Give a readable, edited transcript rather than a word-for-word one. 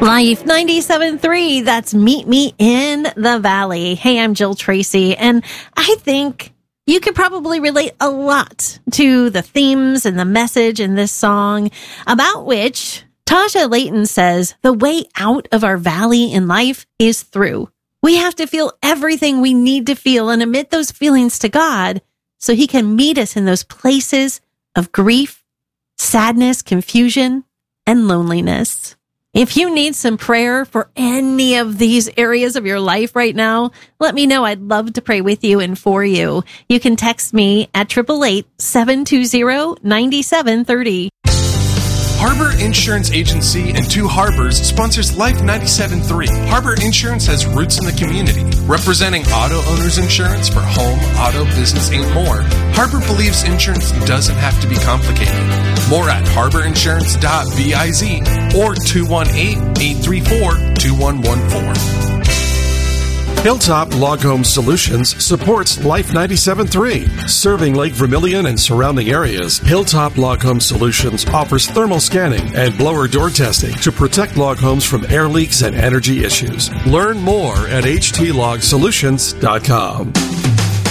Life 97.3, that's Meet Me in the Valley. Hey, I'm Jill Tracy, and I think you could probably relate a lot to the themes and the message in this song, about which Tasha Layton says the way out of our valley in life is through. We have to feel everything we need to feel and admit those feelings to God so He can meet us in those places of grief, sadness, confusion, and loneliness. If you need some prayer for any of these areas of your life right now, let me know. I'd love to pray with you and for you. You can text me at 888-720-9730. Harbor Insurance Agency in Two Harbors sponsors Life 97.3. Harbor Insurance has roots in the community, representing auto owners insurance for home, auto, business, and more. Harbor believes insurance doesn't have to be complicated. More at harborinsurance.biz or 218-834-2114. Hilltop Log Home Solutions supports Life 97.3. Serving Lake Vermilion and surrounding areas, Hilltop Log Home Solutions offers thermal scanning and blower door testing to protect log homes from air leaks and energy issues. Learn more at htlogsolutions.com.